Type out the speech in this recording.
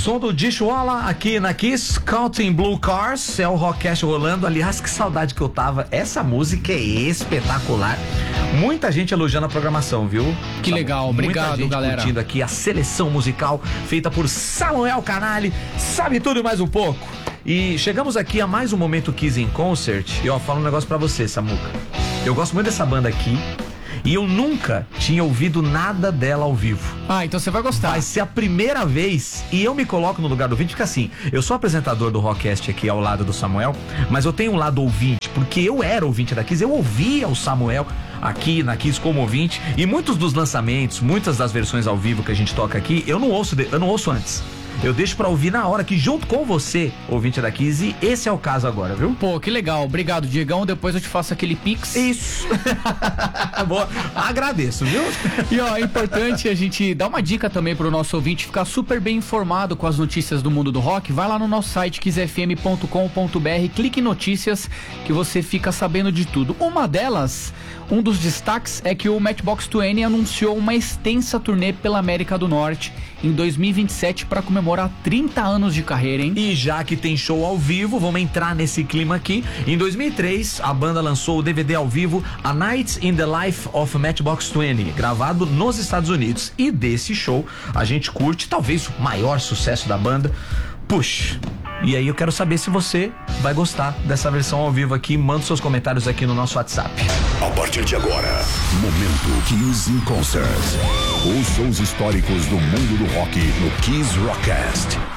Som do Dishwalla aqui na Kiss, Counting Blue Cars, é o Rockcast rolando. Aliás, que saudade que eu tava. Essa música é espetacular. Muita gente elogiando a programação, viu? Que legal, obrigado, gente galera. Curtindo aqui a seleção musical feita por Samuel Canali, sabe tudo e mais um pouco. E chegamos aqui a mais um momento Kiss in Concert. E ó, falo um negócio pra você, Samuca. Eu gosto muito dessa banda aqui. E eu nunca tinha ouvido nada dela ao vivo. Ah, então você vai gostar. Vai ser a primeira vez. E eu me coloco no lugar do ouvinte, porque assim, eu sou apresentador do Rockcast aqui ao lado do Samuel, mas eu tenho um lado ouvinte, porque eu era ouvinte da Kiss, eu ouvia o Samuel aqui na Kiss como ouvinte, e muitos dos lançamentos, muitas das versões ao vivo que a gente toca aqui, eu não ouço antes. Eu deixo pra ouvir na hora, que junto com você, ouvinte da Kiss, e esse é o caso agora, viu? Pô, que legal. Obrigado, Diegão. Depois eu te faço aquele pix. Isso. Boa. Agradeço, viu? E ó, é importante a gente dar uma dica também pro nosso ouvinte ficar super bem informado com as notícias do mundo do rock. Vai lá no nosso site kissfm.com.br, clique em notícias que você fica sabendo de tudo. Uma delas, um dos destaques é que o Matchbox 20 anunciou uma extensa turnê pela América do Norte em 2027 para comemorar 30 anos de carreira, hein? E já que tem show ao vivo, vamos entrar nesse clima aqui. Em 2003, a banda lançou o DVD ao vivo A Night in the Life of Matchbox 20, gravado nos Estados Unidos. E desse show, a gente curte talvez o maior sucesso da banda, Push. E aí eu quero saber se você vai gostar dessa versão ao vivo aqui. Manda seus comentários aqui no nosso WhatsApp. A partir de agora, momento Kiss in Concert. Os shows históricos do mundo do rock no Kiss Rockcast.